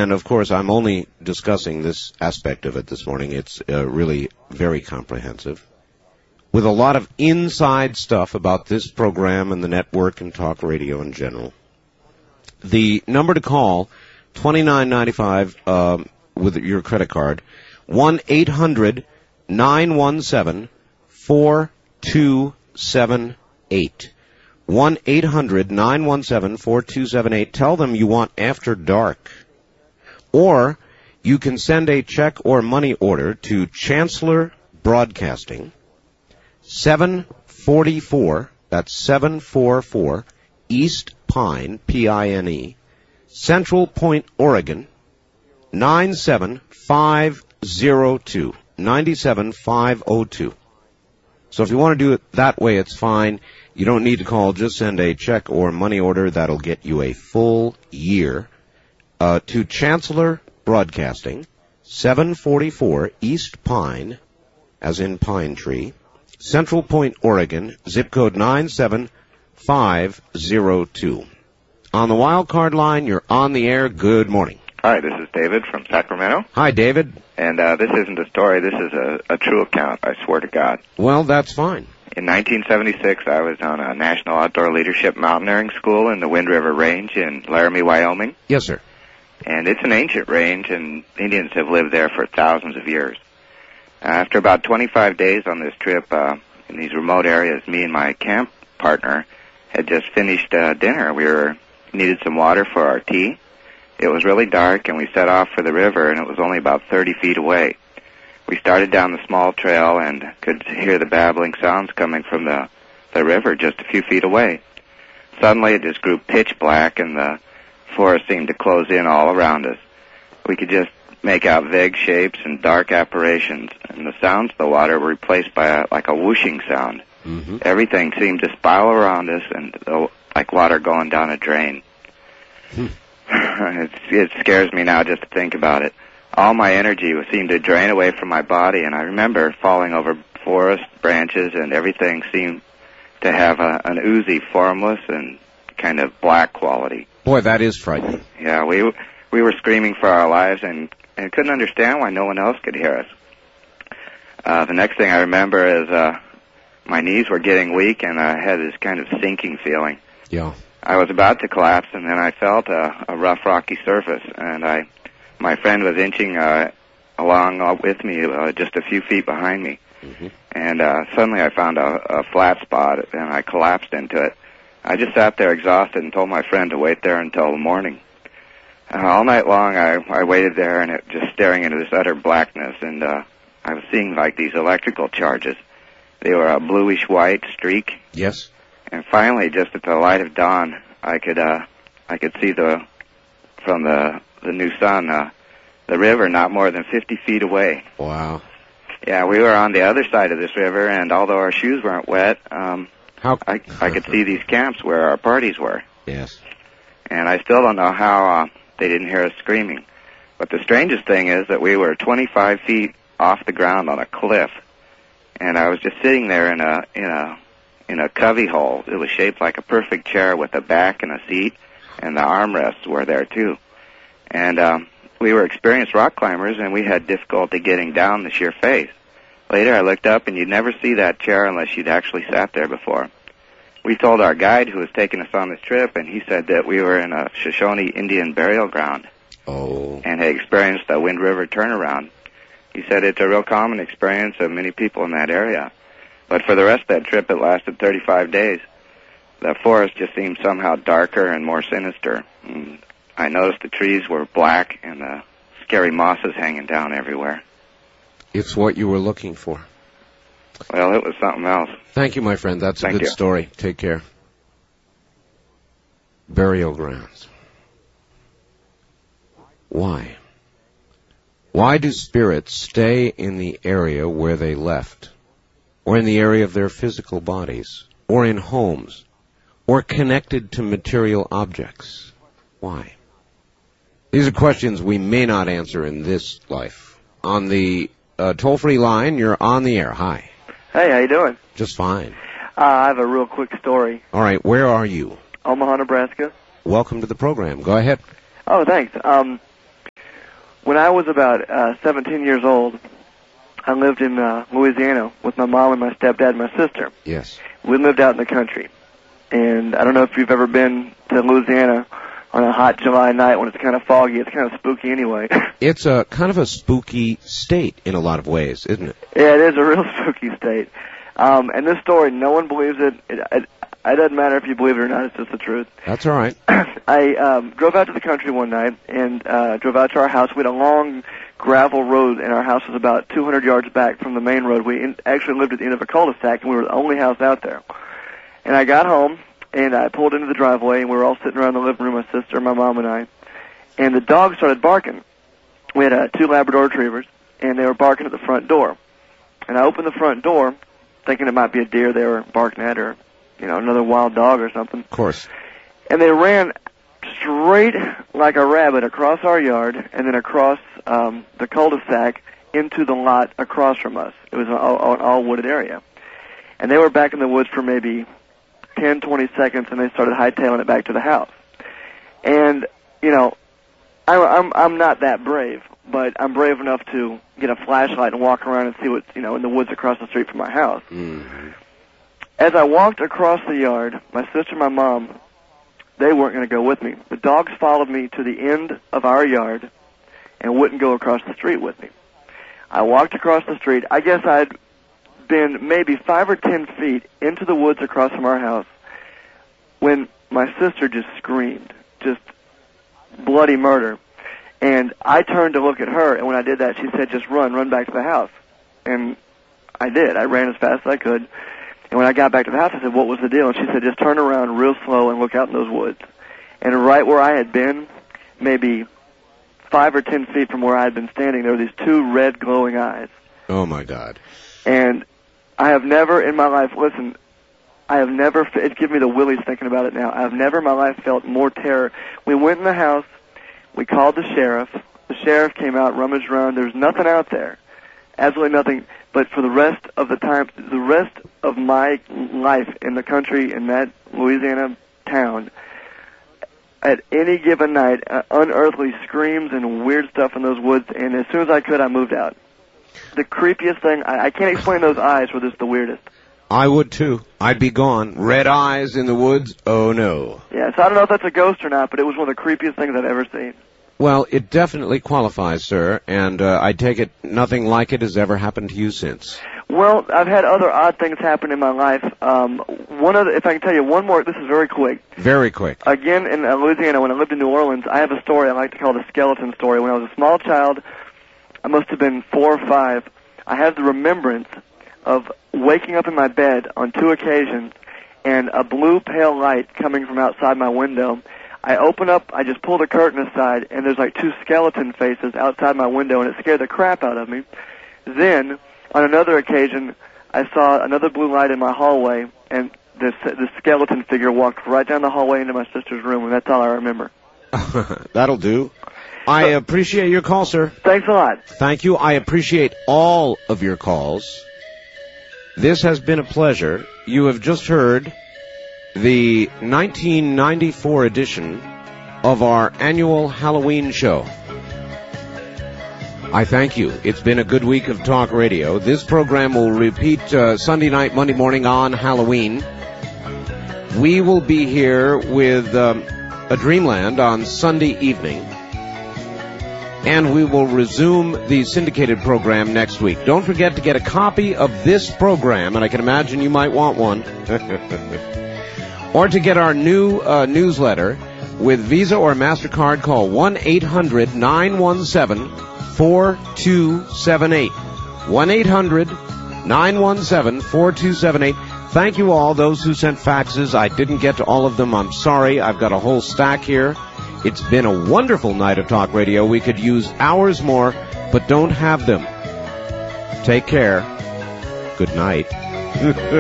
And, of course, I'm only discussing this aspect of it this morning. It's really very comprehensive, with a lot of inside stuff about this program and the network and talk radio in general. The number to call, $29.95 with your credit card, 1-800-917-4278. 1-800-917-4278. Tell them you want After Dark. Or you can send a check or money order to Chancellor Broadcasting, 744, that's 744 East Pine, P-I-N-E, Central Point, Oregon, 97502, 97502. So if you want to do it that way, it's fine. You don't need to call. Just send a check or money order. That'll get you a full year. To Chancellor Broadcasting, 744 East Pine, as in Pine Tree, Central Point, Oregon, zip code 97502. On the wild card line, you're on the air. Good morning. Hi, this is David from Sacramento. Hi, David. And this isn't a story. This is a true account, I swear to God. Well, that's fine. In 1976, I was on a National Outdoor Leadership Mountaineering School in the Wind River Range in Laramie, Wyoming. Yes, sir. And it's an ancient range, and Indians have lived there for thousands of years. After about 25 days on this trip in these remote areas, me and my camp partner had just finished dinner. We needed some water for our tea. It was really dark, and we set off for the river, and it was only about 30 feet away. We started down the small trail and could hear the babbling sounds coming from the river just a few feet away. Suddenly, it just grew pitch black, and the forest seemed to close in all around us. We could just make out vague shapes and dark apparitions, and the sounds of the water were replaced by like a whooshing sound. Mm-hmm. Everything seemed to spiral around us, and like water going down a drain. It scares me now just to think about it. All my energy seemed to drain away from my body, and I remember falling over forest branches, and everything seemed to have an oozy, formless, and kind of black quality. Boy, that is frightening. Yeah, we were screaming for our lives and couldn't understand why no one else could hear us. The next thing I remember is my knees were getting weak, and I had this kind of sinking feeling. Yeah. I was about to collapse, and then I felt a rough, rocky surface, and my friend was inching along with me just a few feet behind me. Mm-hmm. And suddenly I found a flat spot, and I collapsed into it. I just sat there exhausted and told my friend to wait there until the morning. All night long I waited there, and it just staring into this utter blackness, and I was seeing like these electrical charges. They were a bluish-white streak. Yes. And finally, just at the light of dawn, I could see from the new sun, the river not more than 50 feet away. Wow. Yeah, we were on the other side of this river, and although our shoes weren't wet, I could see these camps where our parties were. Yes. And I still don't know how they didn't hear us screaming. But the strangest thing is that we were 25 feet off the ground on a cliff, and I was just sitting there in a cubby hole. It was shaped like a perfect chair with a back and a seat, and the armrests were there too. And we were experienced rock climbers, and we had difficulty getting down the sheer face. Later I looked up, and you'd never see that chair unless you'd actually sat there before. We told our guide who was taking us on this trip, and he said that we were in a Shoshone Indian burial ground. Oh. And had experienced a Wind River turnaround. He said it's a real common experience of many people in that area. But for the rest of that trip, it lasted 35 days. The forest just seemed somehow darker and more sinister. And I noticed the trees were black and the scary mosses hanging down everywhere. It's what you were looking for. Well, it was something else. Thank you, my friend. That's a good story. Take care. Burial grounds. Why? Why do spirits stay in the area where they left? Or in the area of their physical bodies? Or in homes? Or connected to material objects? Why? These are questions we may not answer in this life. On the toll-free line, you're on the air. Hi. Hey, how you doing? Just fine. I have a real quick story. All right, where are you? Omaha, Nebraska. Welcome to the program. Go ahead. Oh, thanks. when I was about 17 years old, I lived in Louisiana with my mom and my stepdad and my sister. Yes. We lived out in the country. And I don't know if you've ever been to Louisiana on a hot July night when it's kind of foggy. It's kind of spooky anyway. It's a kind of a spooky state in a lot of ways, isn't it? Yeah, it is a real spooky state. And this story, no one believes it. It doesn't matter if you believe it or not. It's just the truth. That's all right. I drove out to the country one night and drove out to our house. We had a long gravel road, and our house was about 200 yards back from the main road. We actually lived at the end of a cul-de-sac, and we were the only house out there. And I got home, and I pulled into the driveway, and we were all sitting around the living room, my sister, my mom, and I. And the dog started barking. We had 2 Labrador retrievers, and they were barking at the front door. And I opened the front door, thinking it might be a deer they were barking at, or another wild dog or something. Of course. And they ran straight like a rabbit across our yard and then across the cul-de-sac into the lot across from us. It was an all wooded area. And they were back in the woods for maybe 10, 20 seconds, and they started hightailing it back to the house. And, I'm not that brave, but I'm brave enough to get a flashlight and walk around and see what's, in the woods across the street from my house. Mm-hmm. As I walked across the yard, my sister and my mom, they weren't going to go with me. The dogs followed me to the end of our yard and wouldn't go across the street with me. I walked across the street. I guess I'd been maybe 5 or 10 feet into the woods across from our house when my sister just screamed, just bloody murder. And I turned to look at her, and when I did that, she said, just run back to the house. And I did. I ran as fast as I could. And when I got back to the house, I said, what was the deal? And she said, just turn around real slow and look out in those woods. And right where I had been, maybe 5 or 10 feet from where I had been standing, there were these 2 red glowing eyes. Oh, my God. And I have never in my life, it gives me the willies thinking about it now. I have never in my life felt more terror. We went in the house. We called the sheriff. The sheriff came out, rummaged around. There was nothing out there. Absolutely nothing. But for the rest of the time, the rest of my life in the country, in that Louisiana town, at any given night, unearthly screams and weird stuff in those woods, and as soon as I could, I moved out. The creepiest thing, I can't explain those eyes, were just the weirdest. I would, too. I'd be gone. Red eyes in the woods? Oh, no. Yeah, so I don't know if that's a ghost or not, but it was one of the creepiest things I've ever seen. Well, it definitely qualifies, sir, and I take it nothing like it has ever happened to you since. Well, I've had other odd things happen in my life. If I can tell you one more, this is very quick. Very quick. Again, in Louisiana, when I lived in New Orleans, I have a story I like to call the skeleton story. When I was a small child, I must have been 4 or 5, I have the remembrance of waking up in my bed on 2 occasions and a blue pale light coming from outside my window. I open up, I just pull the curtain aside, and there's like 2 skeleton faces outside my window, and it scared the crap out of me. Then, on another occasion, I saw another blue light in my hallway, and the skeleton figure walked right down the hallway into my sister's room, and that's all I remember. That'll do. I appreciate your call, sir. Thanks a lot. Thank you. I appreciate all of your calls. This has been a pleasure. You have just heard the 1994 edition of our annual Halloween show. I thank you. It's been a good week of talk radio. This program will repeat Sunday night, Monday morning on Halloween. We will be here with a Dreamland on Sunday evening. And we will resume the syndicated program next week. Don't forget to get a copy of this program, and I can imagine you might want one. Or to get our new newsletter with Visa or MasterCard, call 1-800-917-4278. 1-800-917-4278. Thank you all, those who sent faxes. I didn't get to all of them. I'm sorry. I've got a whole stack here. It's been a wonderful night of talk radio. We could use hours more, but don't have them. Take care. Good night.